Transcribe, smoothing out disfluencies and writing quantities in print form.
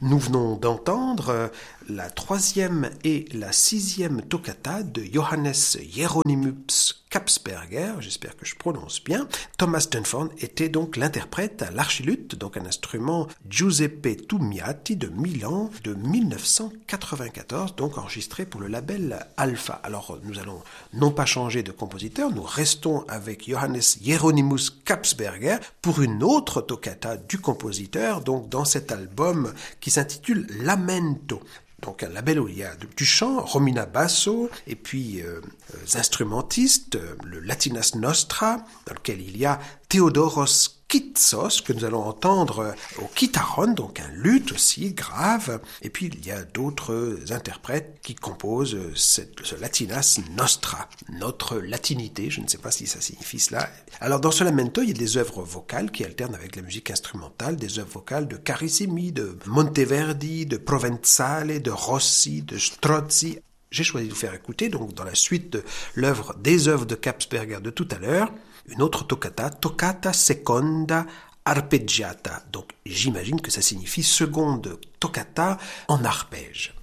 Nous venons d'entendre la 3e et la 6e toccata de Johannes Hieronymus Kapsberger, j'espère que je prononce bien. Thomas Dunford était donc l'interprète à l'archiluth, donc un instrument Giuseppe Tumiati de Milan de 1994, donc enregistré pour le label Alpha. Alors nous allons non pas changer de compositeur, nous restons avec Johannes Hieronymus Kapsberger pour une autre toccata du compositeur, donc dans cet album qui s'intitule Lamento. Donc un label où il y a du chant, Romina Basso, et puis instrumentistes, le Latinas Nostra, dans lequel il y a Theodoros Kitsos, que nous allons entendre au kitharon, donc un luth aussi grave, et puis il y a d'autres interprètes qui composent ce Latinas Nostra, notre latinité, je ne sais pas si ça signifie cela. Alors dans ce lamento, il y a des œuvres vocales qui alternent avec la musique instrumentale, des œuvres vocales de Carissimi, de Monteverdi, de Provenzale, de Rossi, de Strozzi. J'ai choisi de vous faire écouter, donc dans la suite de l'œuvre des œuvres de Kapsberger de tout à l'heure, une autre toccata, Toccata Seconda Arpeggiata. Donc j'imagine que ça signifie seconde toccata en arpège.